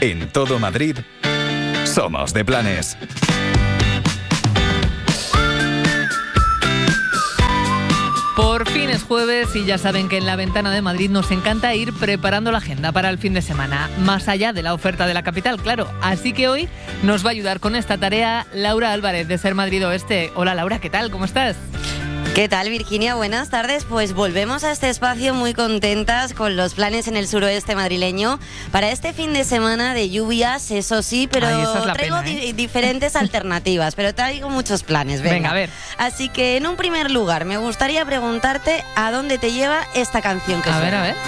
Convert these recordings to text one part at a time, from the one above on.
En todo Madrid, somos de Planes. Por fin es jueves y ya saben que en La Ventana de Madrid nos encanta ir preparando la agenda para el fin de semana, más allá de la oferta de la capital, claro. Así que hoy nos va a ayudar con esta tarea Laura Álvarez, de Ser Madrid Oeste. Hola Laura, ¿qué tal? ¿Cómo estás? ¿Qué tal, Virginia? Buenas tardes. Pues volvemos a este espacio muy contentas con los planes en el suroeste madrileño para este fin de semana de lluvias, eso sí, pero traigo diferentes alternativas, pero traigo muchos planes. Venga, a ver. Así que en un primer lugar me gustaría preguntarte a dónde te lleva esta canción que suena. A ver.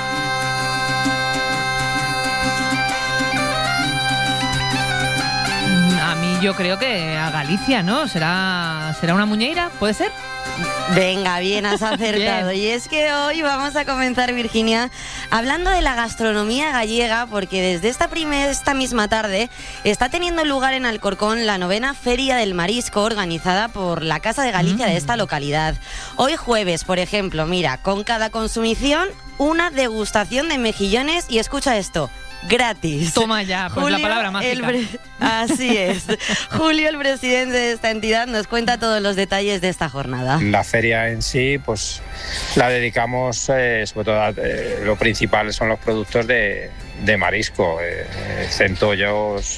A mí yo creo que a Galicia, ¿no? ¿Será una muñeira? ¿Puede ser? Venga, bien, has acertado. Bien. Y es que hoy vamos a comenzar, Virginia, hablando de la gastronomía gallega, porque desde esta misma tarde está teniendo lugar en Alcorcón la 9ª Feria del Marisco, organizada por la Casa de Galicia de esta localidad. Hoy jueves, por ejemplo, mira, con cada consumición, una degustación de mejillones y escucha esto, gratis. Toma ya, pues Julio, la palabra mágica. Así es. Julio, el presidente de esta entidad, nos cuenta todos los detalles de esta jornada. La feria en sí, pues la dedicamos, sobre todo, lo principal son los productos de marisco, centollos,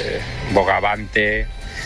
bogavante.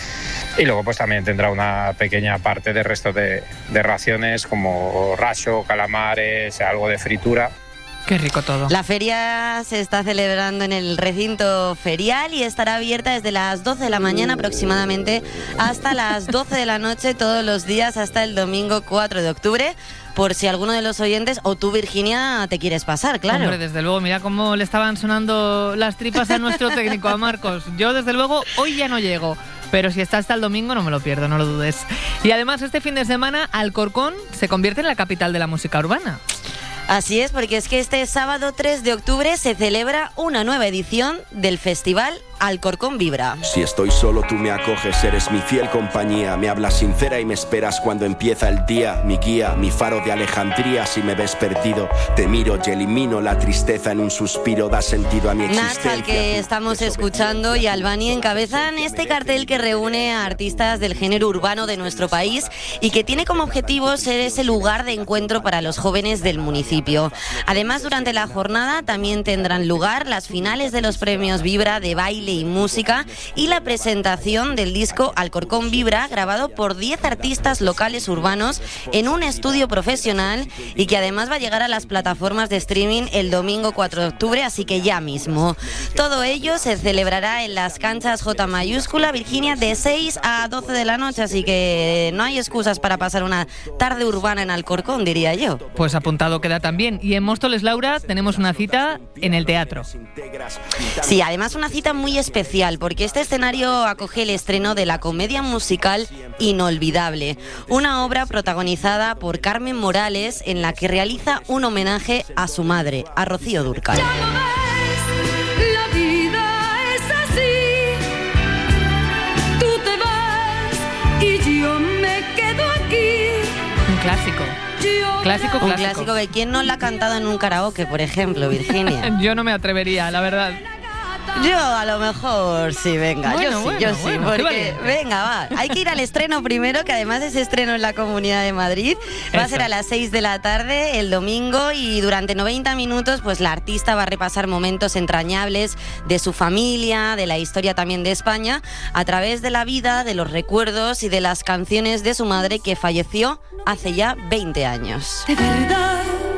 Y luego pues también tendrá una pequeña parte de resto de raciones como racho, calamares, algo de fritura. Qué rico todo. La feria se está celebrando en el recinto ferial y estará abierta desde las 12 de la mañana aproximadamente hasta las 12 de la noche todos los días hasta el domingo 4 de octubre. Por si alguno de los oyentes o tú, Virginia, te quieres pasar, claro. Hombre, desde luego, mira cómo le estaban sonando las tripas a nuestro técnico, a Marcos. Yo, desde luego, hoy ya no llego. Pero si está hasta el domingo no me lo pierdo, no lo dudes. Y además, este fin de semana, Alcorcón se convierte en la capital de la música urbana. Así es, porque es que este sábado 3 de octubre se celebra una nueva edición del festival Alcorcón Vibra. Si estoy solo tú me acoges, eres mi fiel compañía, me hablas sincera y me esperas cuando empieza el día, mi guía, mi faro de Alejandría. Si me ves perdido, te miro y elimino la tristeza en un suspiro, da sentido a mi existencia. Nach, al que estamos escuchando, y Albani encabezan este cartel que reúne a artistas del género urbano de nuestro país y que tiene como objetivo ser ese lugar de encuentro para los jóvenes del municipio. Además, durante la jornada también tendrán lugar las finales de los premios Vibra de baile y música y la presentación del disco Alcorcón Vibra, grabado por 10 artistas locales urbanos en un estudio profesional y que además va a llegar a las plataformas de streaming el domingo 4 de octubre, así que ya mismo. Todo ello se celebrará en las canchas J mayúscula, Virginia, de 6 a 12 de la noche, así que no hay excusas para pasar una tarde urbana en Alcorcón, diría yo. Pues apuntado queda también. Y en Móstoles, Laura, tenemos una cita en el teatro. Sí, además una cita muy especial, porque este escenario acoge el estreno de la comedia musical Inolvidable, una obra protagonizada por Carmen Morales, en la que realiza un homenaje a su madre, a Rocío Dúrcal. Ya lo ves, la vida es así, tú te vas y yo me quedo aquí. Un clásico. Un clásico que quién no la ha cantado en un karaoke, por ejemplo, Virginia. Yo no me atrevería, la verdad. Yo a lo mejor sí, venga, bueno, yo sí, porque venga, va, hay que ir al estreno primero, que además es estreno en la Comunidad de Madrid, va a ser a las 6 de la tarde el domingo y durante 90 minutos pues la artista va a repasar momentos entrañables de su familia, de la historia también de España, a través de la vida, de los recuerdos y de las canciones de su madre, que falleció hace ya 20 años. De verdad,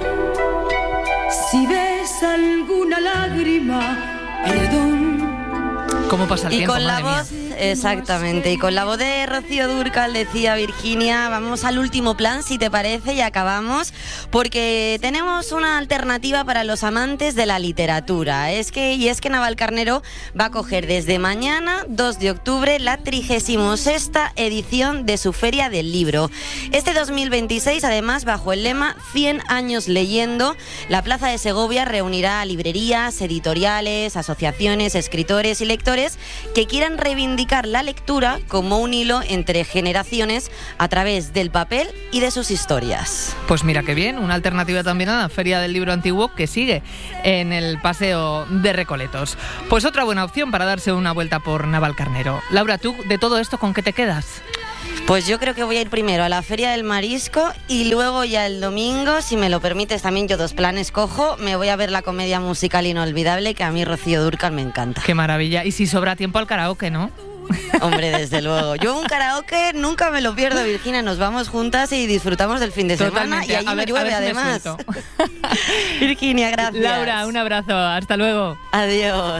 si ves alguna lágrima, perdón. ¿Cómo pasa el tiempo? Y con la voz, exactamente, y con la voz de Rocío Dúrcal, decía Virginia, vamos al último plan, si te parece, y acabamos, porque tenemos una alternativa para los amantes de la literatura. Es que Navalcarnero va a coger desde mañana, 2 de octubre, la 36ª edición de su Feria del Libro. Este 2026, además, bajo el lema 100 años leyendo, la Plaza de Segovia reunirá a librerías, editoriales, asociaciones, escritores y lectores que quieran reivindicar reivindicar la lectura como un hilo entre generaciones a través del papel y de sus historias. Pues mira qué bien, una alternativa también a la Feria del Libro Antiguo que sigue en el Paseo de Recoletos. Pues otra buena opción para darse una vuelta por Navalcarnero. Laura, ¿tú de todo esto con qué te quedas? Pues yo creo que voy a ir primero a la Feria del Marisco y luego ya el domingo, si me lo permites también, yo 2 planes cojo, me voy a ver la comedia musical inolvidable que a mí Rocío Dúrcal me encanta. Qué maravilla. Y si sobra tiempo al karaoke, ¿no? Hombre, desde luego. Yo un karaoke nunca me lo pierdo, Virginia. Nos vamos juntas y disfrutamos del fin de semana. Totalmente. Y allí me llueve, además. Me Virginia, gracias. Laura, un abrazo. Hasta luego. Adiós.